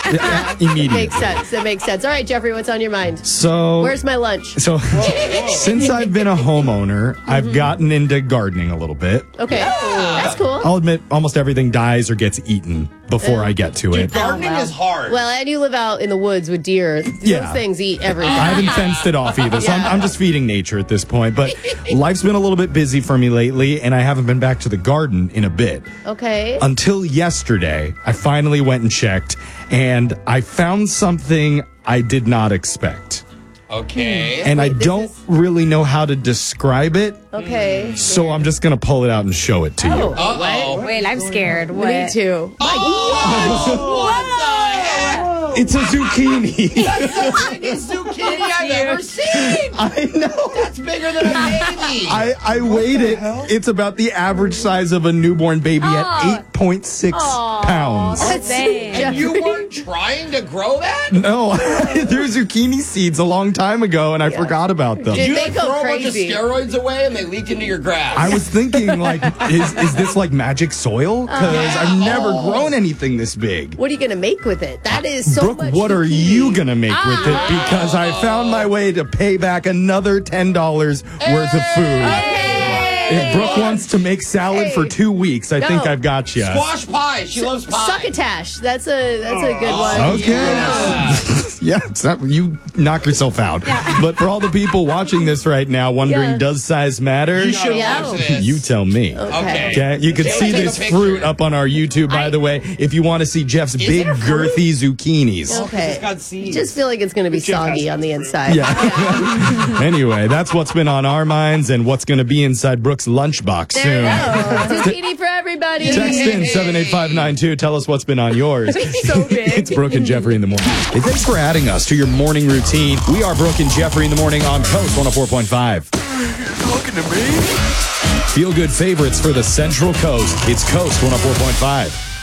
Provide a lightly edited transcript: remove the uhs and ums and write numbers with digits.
Immediately. That makes sense. All right, Jeffrey, what's on your mind? So where's my lunch? So since I've been a homeowner, I've gotten into gardening a little bit. Okay, that's cool. I'll admit almost everything dies or gets eaten before I get to it. Gardening is hard. Well, and you live out in the woods with deer. Yeah. Those things eat everything. I haven't fenced it off either, so I'm just feeding nature at this point. But life's been a little bit busy for me lately, and I haven't been back to the garden in a bit. Okay. Until yesterday, I finally went and checked, and I found something I did not expect. Okay. And I don't really know how to describe it. Okay. So I'm just going to pull it out and show it to you. Uh-oh. Wait, I'm scared. What? Me too. It's a zucchini. That's the biggest zucchini I've ever seen. I know. That's bigger than a baby. I weighed it. It's about the average size of a newborn baby at 8.6 pounds. And you weren't trying to grow that? No, I threw zucchini seeds a long time ago, and I forgot about them. Did You they go throw a bunch of crazy? steroids away and they leak into your grass. I was thinking, like, is this like magic soil? Because I've never grown anything this big. What are you going to make with it? That is so Brooke, much what are zucchini. you going to make with it? Because I found my way to pay back another $10 worth of food. If Brooke wants to make salad for 2 weeks, I think I've got you. Squash pie. She loves pie. Succotash. That's a good one. Okay. Yeah, it's not, you knock yourself out. But for all the people watching this right now wondering, does size matter? You should watch this. You tell me. Okay. You can see Take a this picture. fruit up on our YouTube, by the way, if you want to see Jeff's big, girthy zucchinis. Okay. It's got seeds. Just feel like it's going to be soggy on the inside. Yeah. Anyway, that's what's been on our minds and what's going to be inside Brooke's lunchbox soon. Zucchini for everybody. Text in 78592. Tell us what's been on yours. So big. It's Brooke and Jeffrey in the morning. Hey, thanks for adding us to your morning routine. We are Brooke and Jeffrey in the morning on Coast 104.5. Talking to me? Feel good favorites for the Central Coast. It's Coast 104.5.